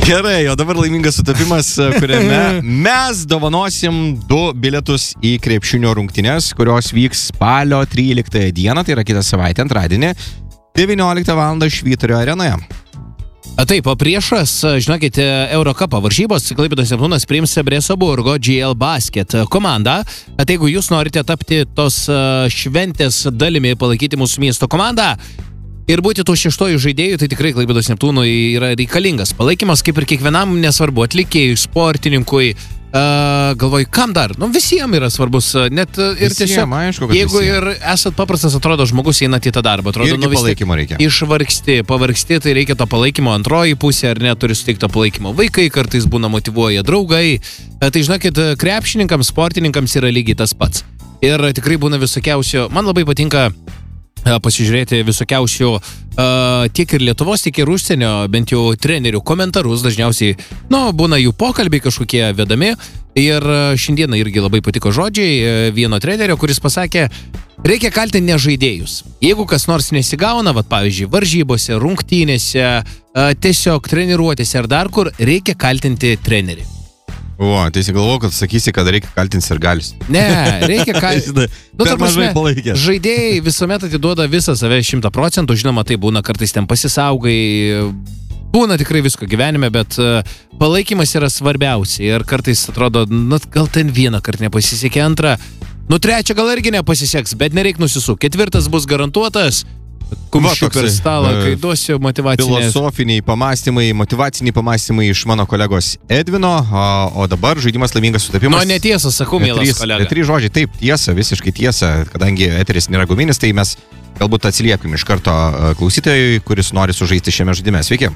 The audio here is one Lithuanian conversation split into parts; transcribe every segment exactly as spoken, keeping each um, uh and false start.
Gerai, o dabar laimingas sutapimas, kuriame mes dovanosim du bilietus į krepšinio rungtynes, kurios vyks spalio tryliktąją dieną, tai yra kitą savaitę, antradienį, devynioliktą valandą Švyturio arenoje. Taip, o priešas, žinokite, Eurocupo varžybos, Klaipėdos Neptūnas priims Brėso Burgo G L Basket komandą. Tai jeigu jūs norite tapti tos šventės dalimi, palaikyti mūsų miesto komandą ir būti tų šeštojų žaidėjų, tai tikrai Klaipėdos Neptūnui yra reikalingas palaikymas, kaip ir kiekvienam, nesvarbu, atlikėjui, sportininkui, uh, galvoju, kam dar? Nu, visiems yra svarbus, net ir Visiem, tiesiog, aišku, jeigu visiem. ir esat paprastas, atrodo, žmogus einat į tą darbą, atrodo, Irgi nu, vis palaikymo reikia. Išvargsti, pavargsti, tai reikia to palaikymo antroji pusė, ar neturi suteikto palaikymo vaikai, kartais būna motyvuoja draugai, tai žinokit, krepšininkams, sportininkams yra lygiai tas pats. Ir tikrai būna visokiausių, man labai patinka pasižiūrėti visokiausių uh, tiek ir Lietuvos, tiek ir užsienio, bent jau trenerių komentarus, dažniausiai, nu, būna jų pokalbiai kažkokie vedami ir šiandieną irgi labai patiko žodžiai vieno trenerio, kuris pasakė, reikia kaltinti ne žaidėjus. Jeigu kas nors nesigauna, vat, pavyzdžiui, varžybose, rungtynėse, uh, tiesiog treniruotėse ar dar kur, reikia kaltinti trenerį. O, tai įsigalvoju, kad sakysi, kad reikia kaltinti sirgalius. Ne, reikia kaltinti. Nu, per mažai palaikė. Žaidėjai visuomet atiduoda visą save šimtą procentų, žinoma, tai būna kartais ten pasisaugai, būna tikrai visko gyvenime, bet palaikymas yra svarbiausia ir kartais atrodo, nu, gal ten vieną kartą nepasisekė, antrą, nu, trečią gal irgi nepasiseks, bet nereik nusisuk. Ketvirtas bus garantuotas. Kumščių per stalą, kai duosiu motyvacinės. Filosofiniai pamąstymai, motyvaciniai pamąstymai iš mano kolegos Edvino, o, o dabar žaidimas laimingas sutapimas. Nu, netiesa, sakau, mielas kolega. Trys žodžiai, taip, tiesa, visiškai tiesa, kadangi eteris nėra guminis, tai mes galbūt atsiliepkim iš karto klausytojui, kuris nori sužaisti šiame žaidime. Sveiki.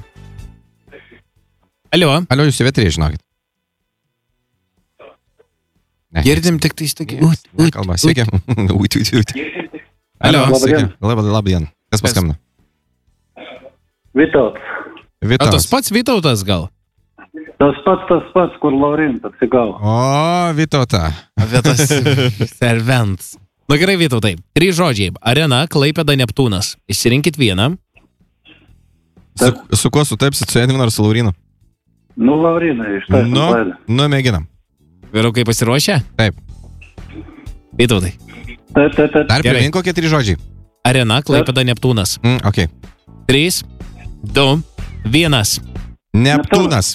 Alio. Alio, jūs eterį, žinokit. Ne, girdim tik tai tokį. Kalba, sveiki. Ūt, ūt, ūt. Alio, sveiki. Labą, labą dieną. Kas paskambino? Vytautas. Vytautas. O tas pats Vytautas gal? Tas pats, tas pats, kur Laurinta atsigavo. O, Vytauta. Vytas servents. Na gerai, Vytautai. Trys žodžiai. Arena, Klaipėda, Neptūnas. Išsirinkit vieną. Su, su kuo sutapsit, su Edvinu ar su Laurinu? Nu, Laurina, iš tą. Nu, nu, mėginam. Vyrukai pasiruošę? Taip. Vytautai. Taip, taip, taip. Dar primink kokie trys žodžiai. Arena, Klaipėda, Neptūnas. Mm, ok. Trys, du, vienas. Neptūnas.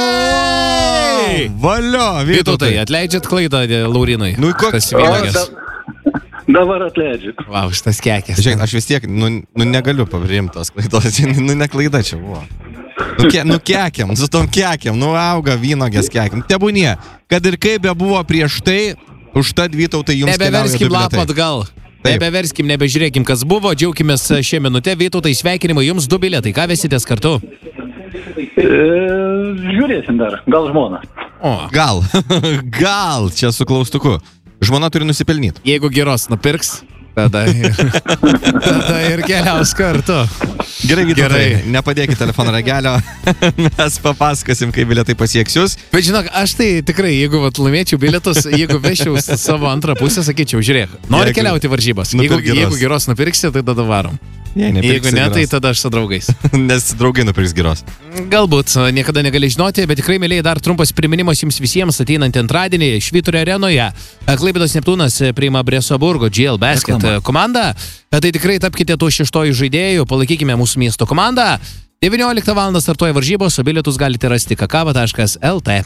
Jei! Nu, valio, Vytautai. Vytautai, atleidžiat klaidą Laurinui. Nu, koks vynuogės. Dabar atleidžiu. Vau, šitas kekės. Žiūrėk, aš vis tiek, nu, nu negaliu papriimti tos klaidos. Nu, ne klaida čia buvo. Nu, ke, nu kekiam, su tom kekiam, nu auga vynuogės kekiam. Tebūnie, kad ir kaip be buvo prieš tai, užtat Vytautai jums keliauja du nebeverskim lapą bilietai. atgal. Taip. Nebeverskim, nebežiūrėkim, kas buvo. Džiaukimės šią minutę. Vytautai, sveikinimai jums du bilietai. Ką vesitės kartu? E, žiūrėsim dar. Gal žmona. O. Gal, gal, čia su klaustuku. Žmona turi nusipelnyti. Jeigu geros nupirks, tada, tada ir keliaus kartu. Gerai, Vytautai, Gerai. nepadėkit telefono ragelio, mes papasakosim, kaip bilietai pasieks jūs. Bet žinok, aš tai tikrai, jeigu vat, laimėčiau bilietus, jeigu vešiau savo antrą pusę, sakyčiau, žiūrėk, nori Jeigu- keliauti varžybas. Nupirk Jeigu, geros. jeigu geros nupirksi, tai tada varom. Jei Jeigu ne, tai tada aš su draugais. Nes draugai nupirks geros. Galbūt, niekada negali žinoti, bet tikrai, mėlyje, dar trumpas priminimas jums visiems ateinantį antradienį Švyturio arenoje. Klaipėdos Neptūnas priima Brėso Burgo G L Basket Reklama. komandą. Tai tikrai tapkite tų šeštojų žaidėjų, palaikykime mūsų miesto komandą. devynioliktą valandą startuoja varžybos, o bilietus galite rasti kakava taškas el te.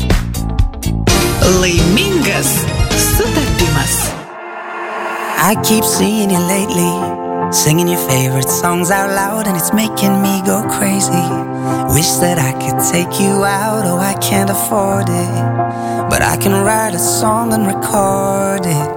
Laimingas sutapimas. I keep seeing you lately, singing your favorite songs out loud, and it's making me go crazy. Wish that I could take you out, oh I can't afford it, but I can write a song and record it.